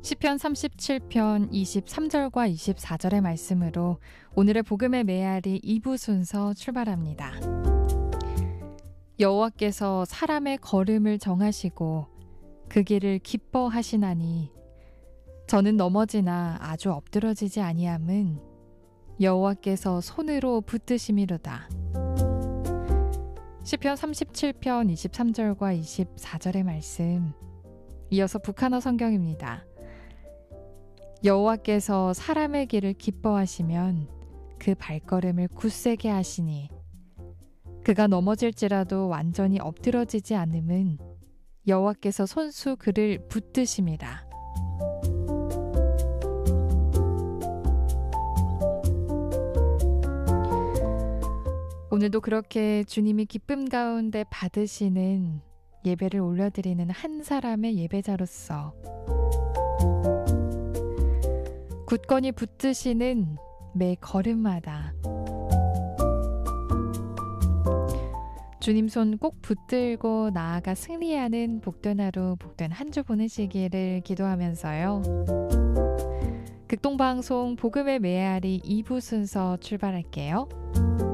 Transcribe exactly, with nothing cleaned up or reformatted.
시편 삼십칠 편 이십삼 절과 이십사 절의 말씀으로 오늘의 복음의 메아리 이 부 순서 출발합니다. 여호와께서 사람의 걸음을 정하시고 그 길을 기뻐하시나니 저는 넘어지나 아주 엎드러지지 아니함은 여호와께서 손으로 붙드심이로다. 시편 삼십칠 편 이십삼 절과 이십사 절의 말씀, 이어서 북한어 성경입니다. 여호와께서 사람의 길을 기뻐하시면 그 발걸음을 굳세게 하시니 그가 넘어질지라도 완전히 엎드러지지 않음은 여호와께서 손수 그를 붙드심이라. 오늘도 그렇게 주님이 기쁨 가운데 받으시는 예배를 올려드리는 한 사람의 예배자로서 굳건히 붙드시는 매 걸음마다 주님 손 꼭 붙들고 나아가 승리하는 복된 하루, 복된 한 주 보내시기를 기도하면서요. 극동방송 복음의 메아리 이 부 순서 출발할게요.